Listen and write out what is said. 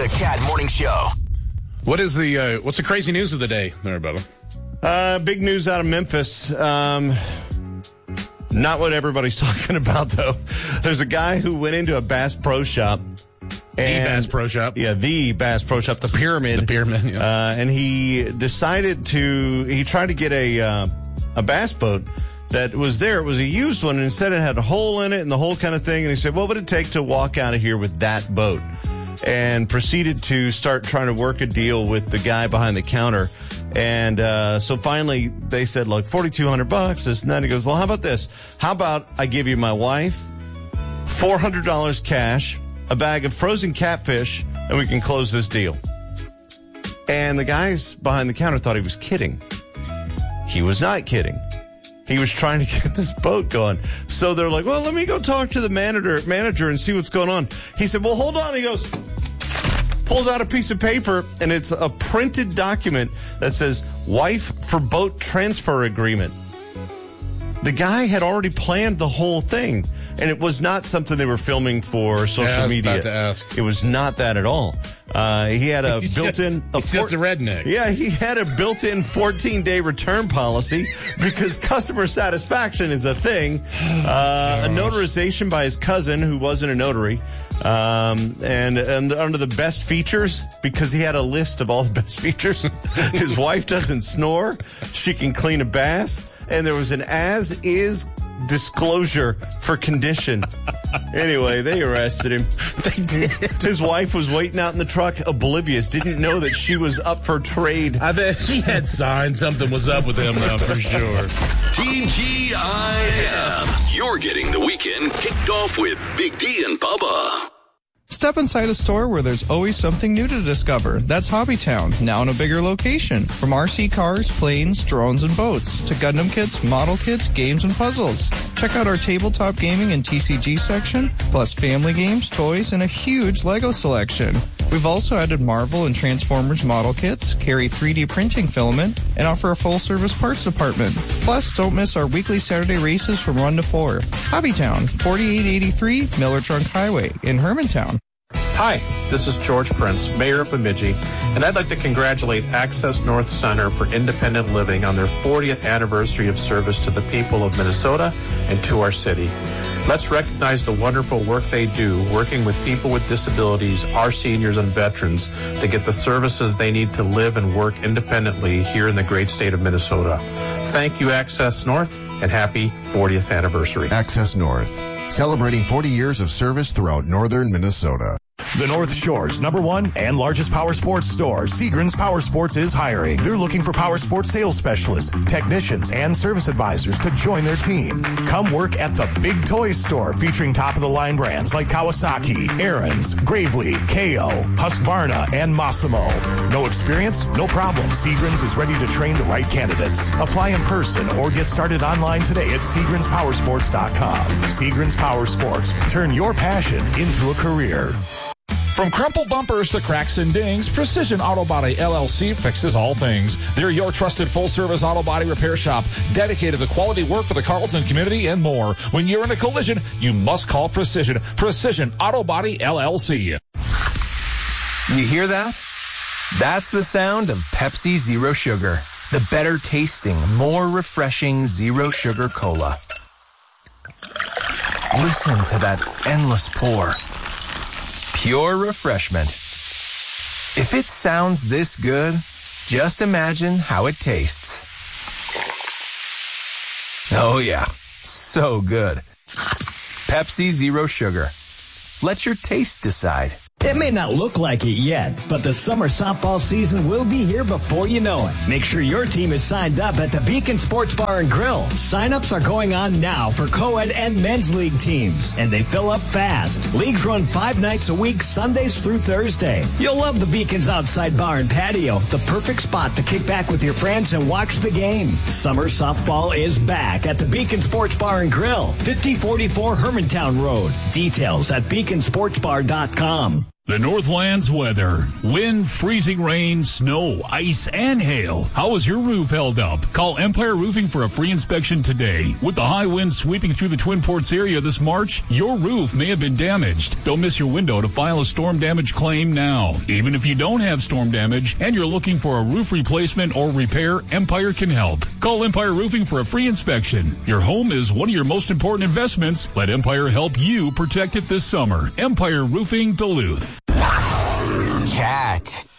The Cat Morning Show. What's the crazy news of the day there, Bubba? Big news out of Memphis. Not what everybody's talking about, though. There's a guy who went into a Bass Pro Shop. The Bass Pro Shop? Yeah, the Bass Pro Shop, the Pyramid. The Pyramid, yeah. And he decided he tried to get a bass boat that was there. It was a used one, and instead it had a hole in it and the whole kind of thing. And he said, what would it take to walk out of here with that boat? And proceeded to start trying to work a deal with the guy behind the counter. And so finally they said, look, $4,200, this and that. He goes, well, how about this? How about I give you my wife, $400 cash, a bag of frozen catfish, and we can close this deal. And the guys behind the counter thought he was kidding. He was not kidding. He was trying to get this boat going. So they're like, well, let me go talk to the manager and see what's going on. He said, well, hold on. He goes, pulls out a piece of paper, and it's a printed document that says, wife for boat transfer agreement. The guy had already planned the whole thing, and it was not something they were filming for social media. I was about to ask. It was not that at all. He had a built-in... He's just a redneck. Yeah, he had a built-in 14-day return policy because customer satisfaction is a thing. A notarization by his cousin, who wasn't a notary. And under the best features, because he had a list of all the best features. His wife doesn't snore. She can clean a bass. And there was an as-is disclosure for condition. Anyway, they arrested him. They did. His wife was waiting out in the truck, oblivious, didn't know that she was up for trade. I bet she had signs something was up with him, for sure. TGIF. You're getting the weekend kicked off with Big D and Bubba. Step inside a store where there's always something new to discover. That's Hobbytown, now in a bigger location. From RC cars, planes, drones, and boats, to Gundam kits, model kits, games, and puzzles. Check out our tabletop gaming and TCG section, plus family games, toys, and a huge Lego selection. We've also added Marvel and Transformers model kits, carry 3D printing filament, and offer a full-service parts department. Plus, don't miss our weekly Saturday races from 1 to 4. Hobbytown, 4883 Miller Trunk Highway in Hermantown. Hi, this is George Prince, Mayor of Bemidji, and I'd like to congratulate Access North Center for Independent Living on their 40th anniversary of service to the people of Minnesota and to our city. Let's recognize the wonderful work they do, working with people with disabilities, our seniors, and veterans to get the services they need to live and work independently here in the great state of Minnesota. Thank you, Access North, and happy 40th anniversary. Access North, celebrating 40 years of service throughout northern Minnesota. The North Shore's #1 and largest power sports store, Seagram's Power Sports, is hiring. They're looking for power sports sales specialists, technicians, and service advisors to join their team. Come work at the Big Toys store, featuring top-of-the-line brands like Kawasaki, Ariens, Gravely, KO, Husqvarna, and Massimo. No experience? No problem. Seagram's is ready to train the right candidates. Apply in person or get started online today at SeagramsPowersports.com. Seagram's Power Sports. Turn your passion into a career. From crumpled bumpers to cracks and dings, Precision Auto Body LLC fixes all things. They're your trusted full-service auto body repair shop, dedicated to quality work for the Carlton community and more. When you're in a collision, you must call Precision. Precision Auto Body LLC. You hear that? That's the sound of Pepsi Zero Sugar. The better tasting, more refreshing Zero Sugar Cola. Listen to that endless pour. Pure refreshment. If it sounds this good, just imagine how it tastes. Oh yeah, so good. Pepsi Zero Sugar. Let your taste decide. It may not look like it yet, but the summer softball season will be here before you know it. Make sure your team is signed up at the Beacon Sports Bar and Grill. Sign-ups are going on now for co-ed and men's league teams, and they fill up fast. Leagues run 5 nights a week, Sundays through Thursday. You'll love the Beacon's outside bar and patio, the perfect spot to kick back with your friends and watch the game. Summer softball is back at the Beacon Sports Bar and Grill, 5044 Hermantown Road. Details at beaconsportsbar.com. The Northlands weather. Wind, freezing rain, snow, ice, and hail. How is your roof held up? Call Empire Roofing for a free inspection today. With the high winds sweeping through the Twin Ports area this March, your roof may have been damaged. Don't miss your window to file a storm damage claim now. Even if you don't have storm damage and you're looking for a roof replacement or repair, Empire can help. Call Empire Roofing for a free inspection. Your home is one of your most important investments. Let Empire help you protect it this summer. Empire Roofing Duluth. Cat.